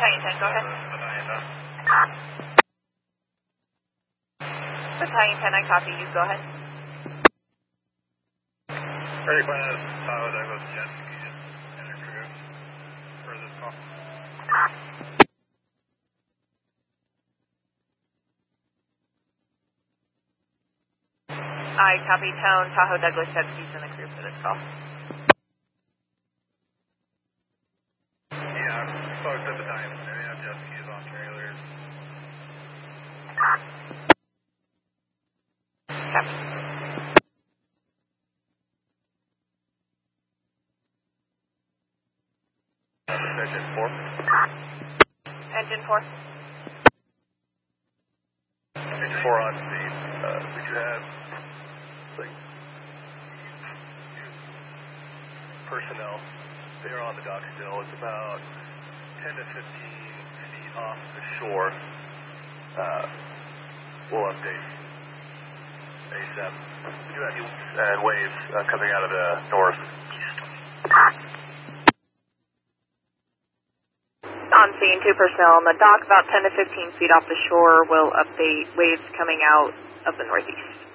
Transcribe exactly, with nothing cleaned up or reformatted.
Battalion ten, go ahead. Battalion ten, I copy you, go ahead. Ready, Planet Tahoe Douglas Jet Ski and a crew for this call. I copy town Tahoe Douglas Jet Skis and the crew for this call. Yeah, I spoke to the Battalion. They have jet skis on trailers. Copy. Engine four. Engine four. Engine four on speed. Uh, we do have like personnel. They're on the dock still. It's about ten to fifteen feet off the shore. Uh, we'll update ASAP. We do have heat and waves uh, coming out of the northeast. On scene, two personnel on the dock, about ten to fifteen feet off the shore. Will update waves coming out of the northeast.